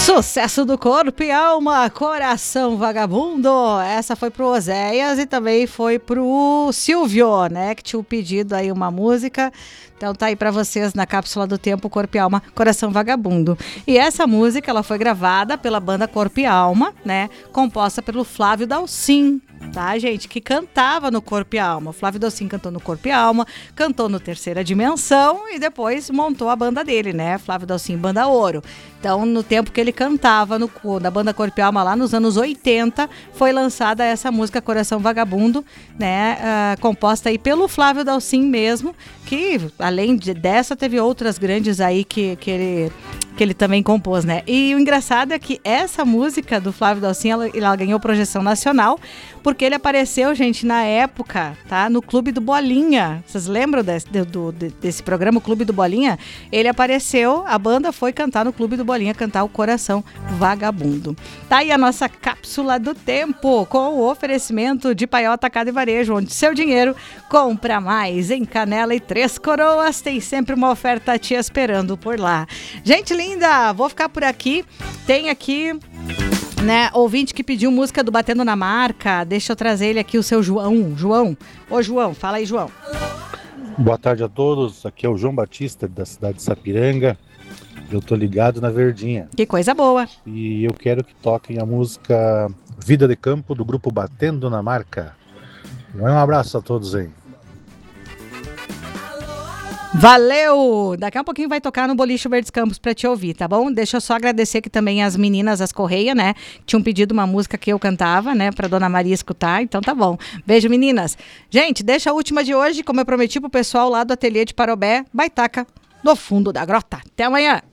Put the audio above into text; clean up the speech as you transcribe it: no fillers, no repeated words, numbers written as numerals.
Sucesso do Corpo e Alma, Coração Vagabundo. Essa foi pro Oséias e também foi pro Silvio, né? Que tinha pedido aí uma música. Então tá aí pra vocês na Cápsula do Tempo, Corpo e Alma, Coração Vagabundo. E essa música, ela foi gravada pela banda Corpo e Alma, né? Composta pelo Flávio Dalcin, tá, gente? Que cantava no Corpo e Alma. O Flávio Dalcin cantou no Corpo e Alma, cantou no Terceira Dimensão e depois montou a banda dele, né? Flávio Dalcin, Banda Ouro. Então, no tempo que ele cantava na banda Corpo e Alma, lá nos anos 80, foi lançada essa música Coração Vagabundo, né? Composta aí pelo Flávio Dalcin mesmo, que além dessa teve outras grandes aí que ele também compôs, né? E o engraçado é que essa música do Flávio Dalcin, ela ganhou projeção nacional, porque ele apareceu, gente, na época, tá? No Clube do Bolinha. Vocês lembram desse programa, o Clube do Bolinha? Ele apareceu, a banda foi cantar no Clube do Bolinha, cantar o Coração Vagabundo. Tá aí a nossa Cápsula do Tempo, com o oferecimento de Paiol Atacado e Varejo, onde seu dinheiro compra mais. Em Canela e Três Coroas, tem sempre uma oferta te esperando por lá. Gente linda, vou ficar por aqui. Tem aqui, né, ouvinte que pediu música do Batendo na Marca. Deixa eu trazer ele aqui, o seu João. Ô João, fala aí, João. Boa tarde a todos, aqui é o João Batista da cidade de Sapiranga. Eu tô ligado na Verdinha. Que coisa boa. E eu quero que toquem a música Vida de Campo do grupo Batendo na Marca. Um abraço a todos aí. Valeu! Daqui a pouquinho vai tocar no Boliche Verdes Campos pra te ouvir, tá bom? Deixa eu só agradecer aqui também as meninas, as Correia, né? Tinham pedido uma música que eu cantava, né? Pra Dona Maria escutar, então tá bom. Beijo, meninas. Gente, deixa a última de hoje, como eu prometi pro pessoal lá do ateliê de Parobé, Baitaca, no fundo da grota. Até amanhã!